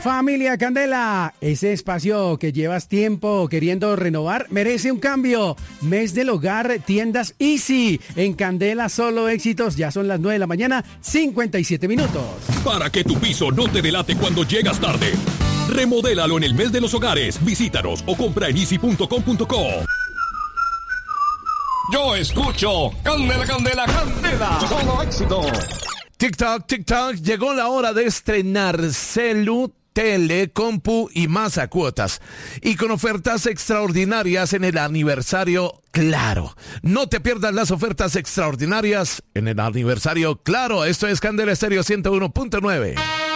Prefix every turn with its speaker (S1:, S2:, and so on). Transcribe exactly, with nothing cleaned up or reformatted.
S1: Familia Candela, ese espacio que llevas tiempo queriendo renovar merece un cambio. Mes del hogar, tiendas Easy. En Candela solo éxitos, ya son las nueve de la mañana, cincuenta y siete minutos.
S2: Para que tu piso no te delate cuando llegas tarde. Remodélalo en el mes de los hogares. Visítanos o compra en easy punto com punto co.
S3: Yo escucho Candela, Candela, Candela. Solo éxito.
S4: TikTok, TikTok, llegó la hora de estrenar celu, tele, compu y más a cuotas. Y con ofertas extraordinarias en el aniversario Claro. No te pierdas las ofertas extraordinarias en el aniversario Claro. Esto es Candela Estéreo ciento uno punto nueve.